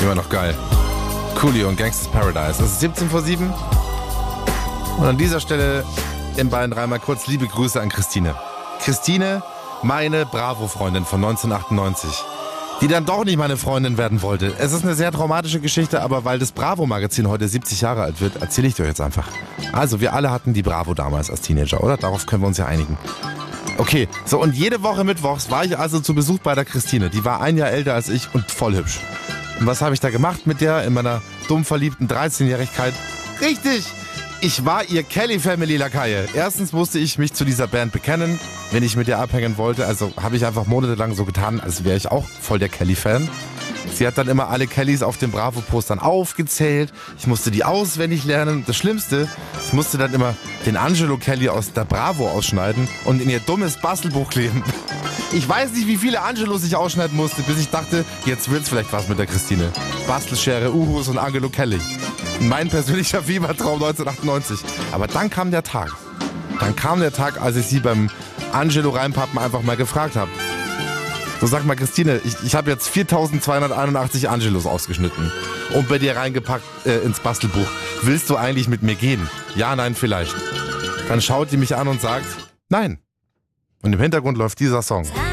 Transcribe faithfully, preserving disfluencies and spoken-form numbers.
Immer noch geil. Coolio und Gangsta's Paradise. Es ist siebzehn vor sieben. Und an dieser Stelle in Bayern dreimal kurz liebe Grüße an Christine. Christine, meine Bravo-Freundin von neunzehnhundertachtundneunzig, die dann doch nicht meine Freundin werden wollte. Es ist eine sehr traumatische Geschichte, aber weil das Bravo-Magazin heute siebzig Jahre alt wird, erzähle ich dir jetzt einfach. Also, wir alle hatten die Bravo damals als Teenager, oder? Darauf können wir uns ja einigen. Okay, so und jede Woche mittwochs war ich also zu Besuch bei der Christine. Die war ein Jahr älter als ich und voll hübsch. Und was habe ich da gemacht mit der in meiner dumm verliebten dreizehnjährigkeit? Richtig! Ich war ihr Kelly Family Lakaie. Erstens musste ich mich zu dieser Band bekennen, wenn ich mit ihr abhängen wollte. Also habe ich einfach monatelang so getan, als wäre ich auch voll der Kelly-Fan. Sie hat dann immer alle Kellys auf den Bravo-Postern aufgezählt. Ich musste die auswendig lernen. Das Schlimmste, ich musste dann immer den Angelo Kelly aus der Bravo ausschneiden und in ihr dummes Bastelbuch kleben. Ich weiß nicht, wie viele Angelos ich ausschneiden musste, bis ich dachte, jetzt wird's vielleicht was mit der Christine. Bastelschere, Uhus und Angelo Kelly. Mein persönlicher Fiebertraum neunzehnhundertachtundneunzig. Aber dann kam der Tag. Dann kam der Tag, als ich sie beim Angelo reinpappen einfach mal gefragt habe. So, sag mal, Christine, ich, ich habe jetzt viertausendzweihunderteinundachtzig Angelos ausgeschnitten und bei dir reingepackt äh, ins Bastelbuch. Willst du eigentlich mit mir gehen? Ja, nein, vielleicht. Dann schaut die mich an und sagt, nein. Und im Hintergrund läuft dieser Song.